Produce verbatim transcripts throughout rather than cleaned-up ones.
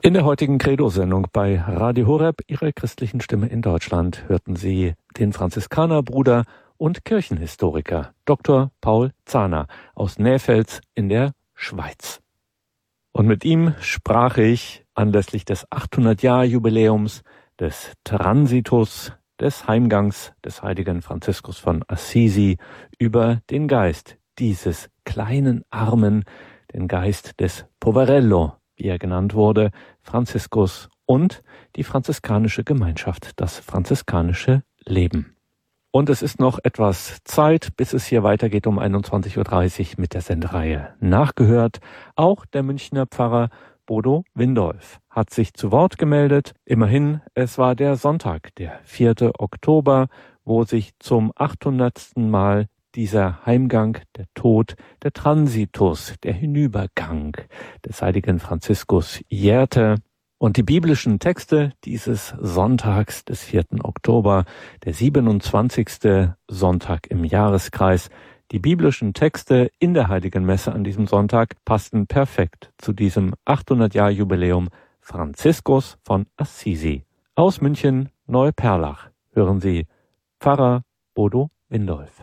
In der heutigen Credo-Sendung bei Radio Horeb, Ihrer christlichen Stimme in Deutschland, hörten Sie den Franziskanerbruder und Kirchenhistoriker Doktor Paul Zahner aus Näfels in der Schweiz. Und mit ihm sprach ich anlässlich des achthundert-Jahr-Jubiläums des Transitus, des Heimgangs des heiligen Franziskus von Assisi über den Geist dieses kleinen Armen, den Geist des Poverello, wie er genannt wurde, Franziskus und die franziskanische Gemeinschaft, das franziskanische Leben. Und es ist noch etwas Zeit, bis es hier weitergeht um einundzwanzig Uhr dreißig mit der Sendereihe Nachgehört. Auch der Münchner Pfarrer Bodo Windolf hat sich zu Wort gemeldet. Immerhin, es war der Sonntag, der vierte Oktober, wo sich zum achthundertsten Mal dieser Heimgang, der Tod, der Transitus, der Hinübergang des heiligen Franziskus jährte. Und die biblischen Texte dieses Sonntags des vierten Oktober, der siebenundzwanzigste Sonntag im Jahreskreis, die biblischen Texte in der Heiligen Messe an diesem Sonntag passten perfekt zu diesem achthundert-Jahr-Jubiläum Franziskus von Assisi. Aus München, Neuperlach, hören Sie Pfarrer Bodo Windolf.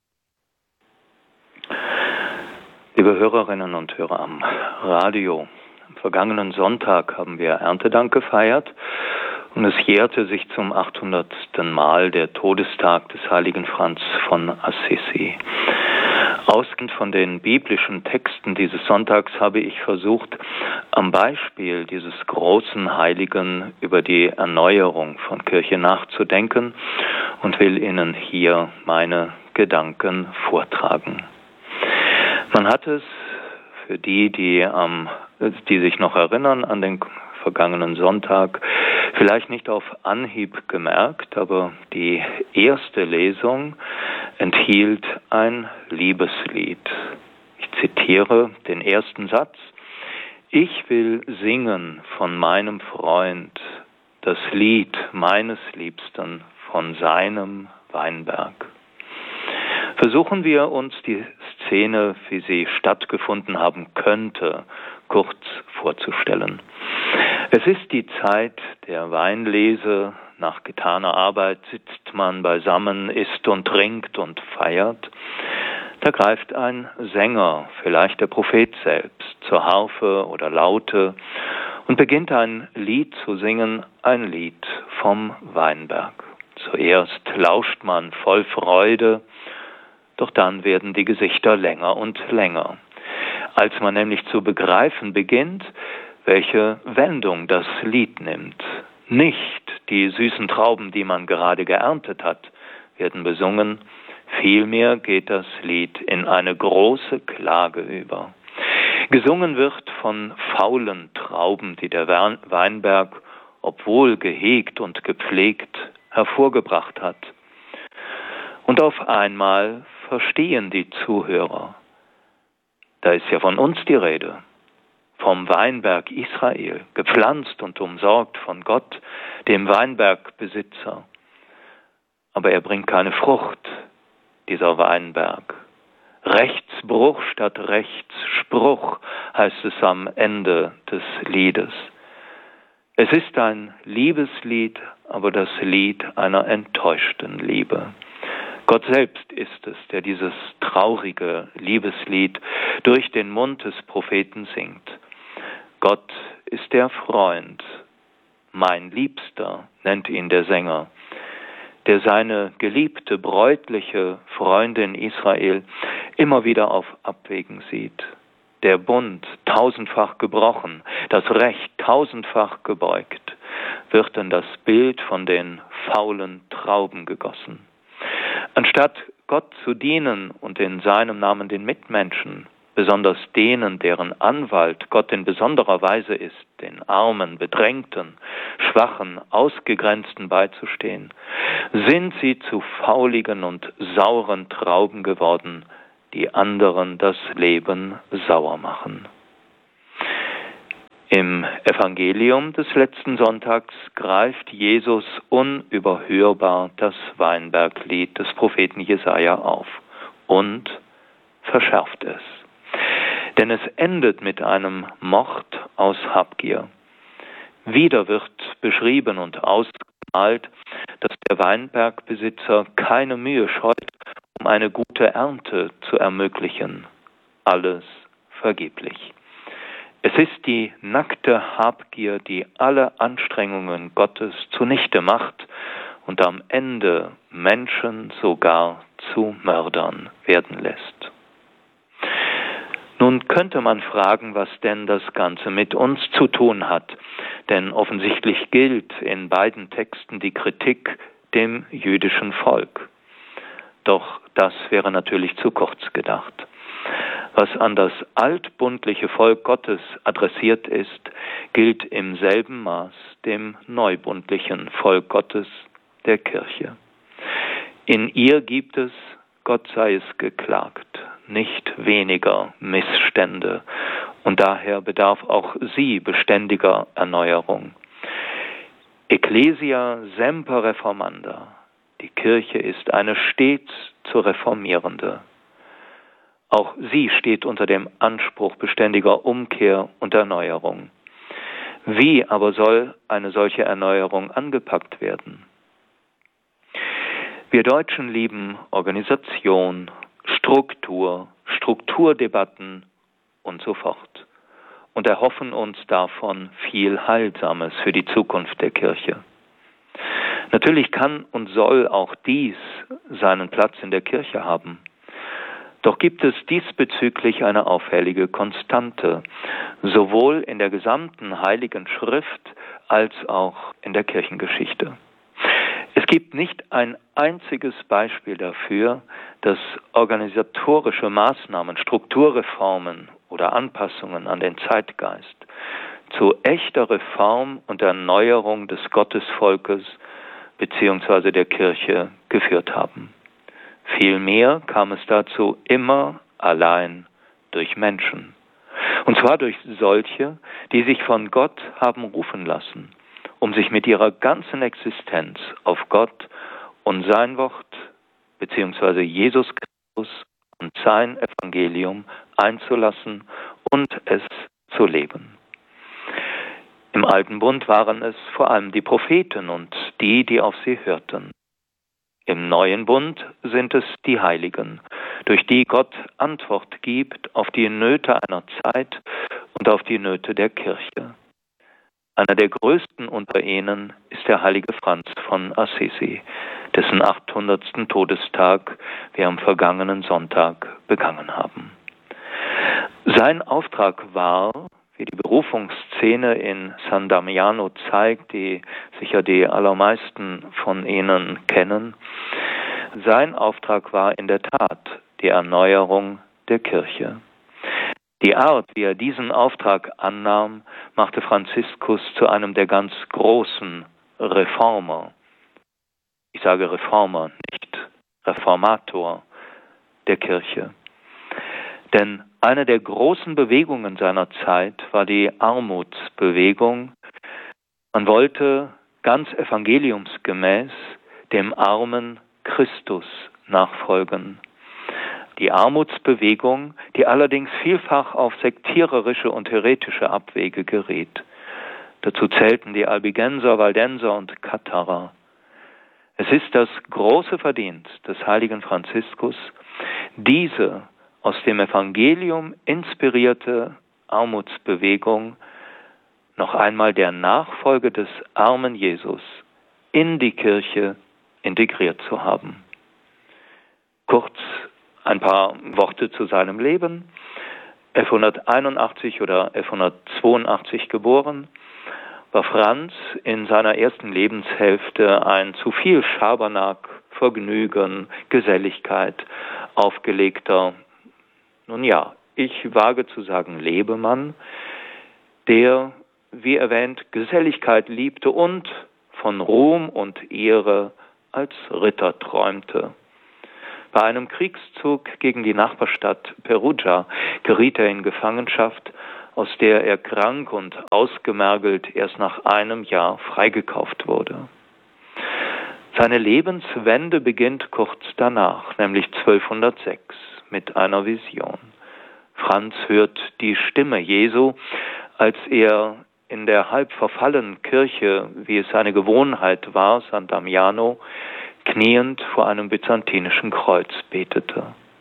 Liebe Hörerinnen und Hörer am Radio, am vergangenen Sonntag haben wir Erntedank gefeiert und es jährte sich zum achthundertsten Mal der Todestag des heiligen Franz von Assisi. Ausgehend von den biblischen Texten dieses Sonntags habe ich versucht, am Beispiel dieses großen Heiligen über die Erneuerung von Kirche nachzudenken und will Ihnen hier meine Gedanken vortragen. Man hat es für die, die, ähm, die sich noch erinnern an den vergangenen Sonntag, vielleicht nicht auf Anhieb gemerkt, aber die erste Lesung enthielt ein Liebeslied. Ich zitiere den ersten Satz: Ich will singen von meinem Freund das Lied meines Liebsten von seinem Weinberg. Versuchen wir uns die Szene, wie sie stattgefunden haben könnte, kurz vorzustellen. Es ist die Zeit der Weinlese. Nach getaner Arbeit sitzt man beisammen, isst und trinkt und feiert. Da greift ein Sänger, vielleicht der Prophet selbst, zur Harfe oder Laute und beginnt ein Lied zu singen, ein Lied vom Weinberg. Zuerst lauscht man voll Freude, doch dann werden die Gesichter länger und länger, als man nämlich zu begreifen beginnt, welche Wendung das Lied nimmt. Nicht die süßen Trauben, die man gerade geerntet hat, werden besungen, vielmehr geht das Lied in eine große Klage über. Gesungen wird von faulen Trauben, die der Weinberg, obwohl gehegt und gepflegt, hervorgebracht hat. Und auf einmal verstehen die Zuhörer. Da ist ja von uns die Rede, vom Weinberg Israel, gepflanzt und umsorgt von Gott, dem Weinbergbesitzer. Aber er bringt keine Frucht, dieser Weinberg. Rechtsbruch statt Rechtsspruch heißt es am Ende des Liedes. Es ist ein Liebeslied, aber das Lied einer enttäuschten Liebe. Gott selbst ist es, der dieses traurige Liebeslied durch den Mund des Propheten singt. Gott ist der Freund, mein Liebster, nennt ihn der Sänger, der seine geliebte, bräutliche Freundin Israel immer wieder auf Abwägen sieht. Der Bund tausendfach gebrochen, das Recht tausendfach gebeugt, wird in das Bild von den faulen Trauben gegossen. Anstatt Gott zu dienen und in seinem Namen den Mitmenschen, besonders denen, deren Anwalt Gott in besonderer Weise ist, den Armen, Bedrängten, Schwachen, Ausgegrenzten beizustehen, sind sie zu fauligen und sauren Trauben geworden, die anderen das Leben sauer machen. Im Evangelium des letzten Sonntags greift Jesus unüberhörbar das Weinberglied des Propheten Jesaja auf und verschärft es. Denn es endet mit einem Mord aus Habgier. Wieder wird beschrieben und ausgemalt, dass der Weinbergbesitzer keine Mühe scheut, um eine gute Ernte zu ermöglichen. Alles vergeblich. Es ist die nackte Habgier, die alle Anstrengungen Gottes zunichte macht und am Ende Menschen sogar zu Mördern werden lässt. Nun könnte man fragen, was denn das Ganze mit uns zu tun hat, denn offensichtlich gilt in beiden Texten die Kritik dem jüdischen Volk. Doch das wäre natürlich zu kurz gedacht. Was an das altbundliche Volk Gottes adressiert ist, gilt im selben Maß dem neubundlichen Volk Gottes, der Kirche. In ihr gibt es, Gott sei es geklagt, nicht weniger Missstände, und daher bedarf auch sie beständiger Erneuerung. Ecclesia semper reformanda. Die Kirche ist eine stets zu reformierende. Auch sie steht unter dem Anspruch beständiger Umkehr und Erneuerung. Wie aber soll eine solche Erneuerung angepackt werden? Wir Deutschen lieben Organisation, Struktur, Strukturdebatten und so fort und erhoffen uns davon viel Heilsames für die Zukunft der Kirche. Natürlich kann und soll auch dies seinen Platz in der Kirche haben. Doch gibt es diesbezüglich eine auffällige Konstante, sowohl in der gesamten Heiligen Schrift als auch in der Kirchengeschichte. Es gibt nicht ein einziges Beispiel dafür, dass organisatorische Maßnahmen, Strukturreformen oder Anpassungen an den Zeitgeist zu echter Reform und Erneuerung des Gottesvolkes bzw. der Kirche geführt haben. Vielmehr kam es dazu immer allein durch Menschen. Und zwar durch solche, die sich von Gott haben rufen lassen, um sich mit ihrer ganzen Existenz auf Gott und sein Wort bzw. Jesus Christus und sein Evangelium einzulassen und es zu leben. Im Alten Bund waren es vor allem die Propheten und die, die auf sie hörten. Im Neuen Bund sind es die Heiligen, durch die Gott Antwort gibt auf die Nöte einer Zeit und auf die Nöte der Kirche. Einer der größten unter ihnen ist der heilige Franz von Assisi, dessen achthundertsten Todestag wir am vergangenen Sonntag begangen haben. Sein Auftrag war, wie die Berufungsszene in San Damiano zeigt, die sicher die allermeisten von Ihnen kennen, sein Auftrag war in der Tat die Erneuerung der Kirche. Die Art, wie er diesen Auftrag annahm, machte Franziskus zu einem der ganz großen Reformer. Ich sage Reformer, nicht Reformator der Kirche. Denn eine der großen Bewegungen seiner Zeit war die Armutsbewegung. Man wollte ganz evangeliumsgemäß dem armen Christus nachfolgen. Die Armutsbewegung, die allerdings vielfach auf sektiererische und heretische Abwege geriet. Dazu zählten die Albigenser, Waldenser und Katharer. Es ist das große Verdienst des heiligen Franziskus, diese aus dem Evangelium inspirierte Armutsbewegung noch einmal der Nachfolge des armen Jesus in die Kirche integriert zu haben. Kurz ein paar Worte zu seinem Leben. elfhunderteinundachtzig oder elfhundertzweiundachtzig geboren, war Franz in seiner ersten Lebenshälfte ein zu viel Schabernack, Vergnügen, Geselligkeit aufgelegter, nun ja, ich wage zu sagen Lebemann, der, wie erwähnt, Geselligkeit liebte und von Ruhm und Ehre als Ritter träumte. Bei einem Kriegszug gegen die Nachbarstadt Perugia geriet er in Gefangenschaft, aus der er krank und ausgemergelt erst nach einem Jahr freigekauft wurde. Seine Lebenswende beginnt kurz danach, nämlich zwölfhundertsechs, mit einer Vision. Franz hört die Stimme Jesu, als er in der halb verfallenen Kirche, wie es seine Gewohnheit war, San Damiano, kniend vor einem byzantinischen Kreuz betete.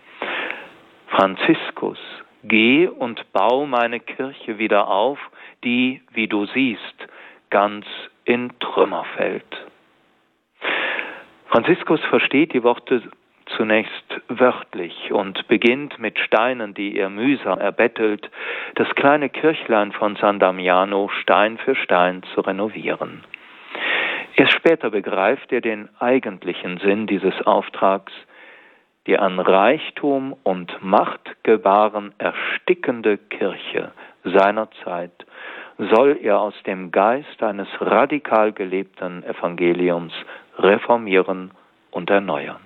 Franziskus, geh und bau meine Kirche wieder auf, die, wie du siehst, ganz in Trümmer fällt. Franziskus versteht die Worte zunächst wörtlich und beginnt mit Steinen, die er mühsam erbettelt, das kleine Kirchlein von San Damiano Stein für Stein zu renovieren. Erst später begreift er den eigentlichen Sinn dieses Auftrags: die an Reichtum und Macht gebaren erstickende Kirche seiner Zeit soll er aus dem Geist eines radikal gelebten Evangeliums reformieren und erneuern.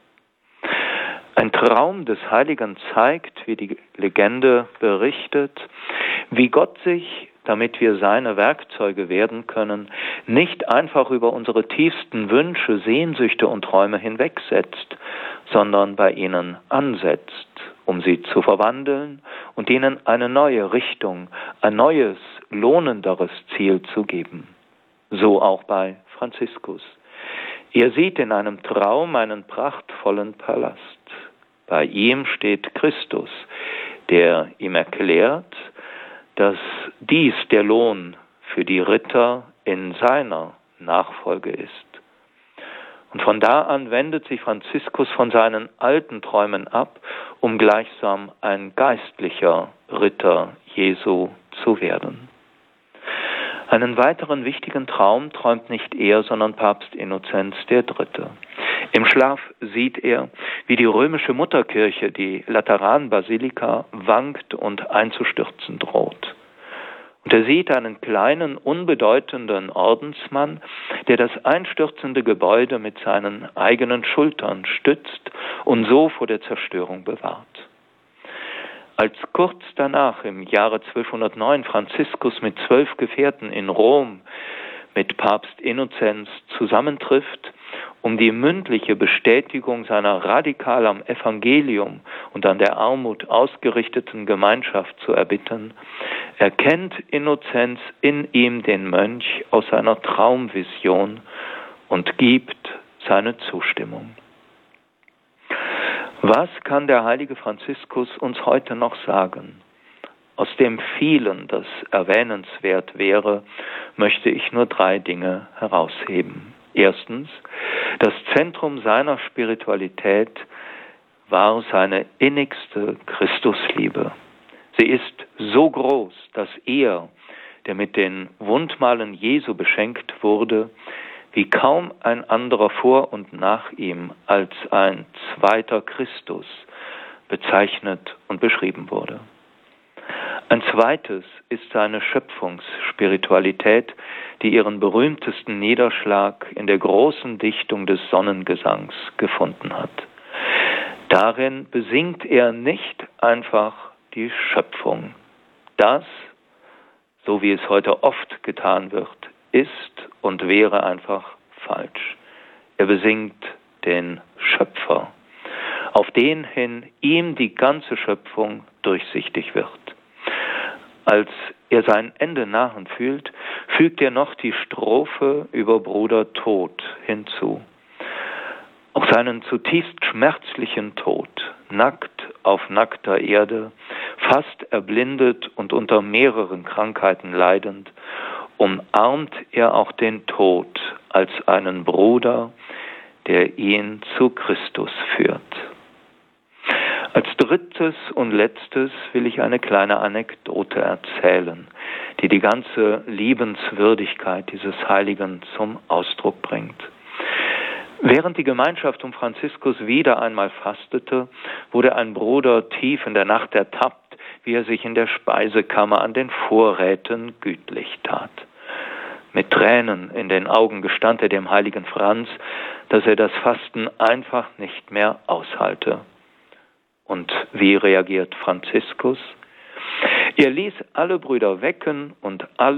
Ein Traum des Heiligen zeigt, wie die Legende berichtet, wie Gott sich, damit wir seine Werkzeuge werden können, nicht einfach über unsere tiefsten Wünsche, Sehnsüchte und Träume hinwegsetzt, sondern bei ihnen ansetzt, um sie zu verwandeln und ihnen eine neue Richtung, ein neues, lohnenderes Ziel zu geben. So auch bei Franziskus. Er sieht in einem Traum einen prachtvollen Palast. Bei ihm steht Christus, der ihm erklärt, dass dies der Lohn für die Ritter in seiner Nachfolge ist. Und von da an wendet sich Franziskus von seinen alten Träumen ab, um gleichsam ein geistlicher Ritter Jesu zu werden. Einen weiteren wichtigen Traum träumt nicht er, sondern Papst Innozenz der Dritte. Im Schlaf sieht er, wie die römische Mutterkirche, die Lateranbasilika, wankt und einzustürzen droht. Und er sieht einen kleinen, unbedeutenden Ordensmann, der das einstürzende Gebäude mit seinen eigenen Schultern stützt und so vor der Zerstörung bewahrt. Als kurz danach, im Jahre zwölfhundertneun, Franziskus mit zwölf Gefährten in Rom mit Papst Innozenz zusammentrifft, um die mündliche Bestätigung seiner radikal am Evangelium und an der Armut ausgerichteten Gemeinschaft zu erbitten, erkennt Innozenz in ihm den Mönch aus seiner Traumvision und gibt seine Zustimmung. Was kann der heilige Franziskus uns heute noch sagen? Aus dem vielen, das erwähnenswert wäre, möchte ich nur drei Dinge herausheben. Erstens, das Zentrum seiner Spiritualität war seine innigste Christusliebe. Sie ist so groß, dass er, der mit den Wundmalen Jesu beschenkt wurde, wie kaum ein anderer vor und nach ihm als ein zweiter Christus bezeichnet und beschrieben wurde. Ein zweites ist seine Schöpfungsspiritualität, die ihren berühmtesten Niederschlag in der großen Dichtung des Sonnengesangs gefunden hat. Darin besingt er nicht einfach die Schöpfung. Das, so wie es heute oft getan wird, ist und wäre einfach falsch. Er besingt den Schöpfer, auf den hin ihm die ganze Schöpfung durchsichtig wird. Als er sein Ende nahen fühlt, fügt er noch die Strophe über Bruder Tod hinzu. Auch seinen zutiefst schmerzlichen Tod, nackt auf nackter Erde, fast erblindet und unter mehreren Krankheiten leidend, umarmt er auch den Tod als einen Bruder, der ihn zu Christus führt. Als drittes und letztes will ich eine kleine Anekdote erzählen, die die ganze Liebenswürdigkeit dieses Heiligen zum Ausdruck bringt. Während die Gemeinschaft um Franziskus wieder einmal fastete, wurde ein Bruder tief in der Nacht ertappt, wie er sich in der Speisekammer an den Vorräten gütlich tat. Mit Tränen in den Augen gestand er dem heiligen Franz, dass er das Fasten einfach nicht mehr aushalte. Und wie reagiert Franziskus? Er ließ alle Brüder wecken und alle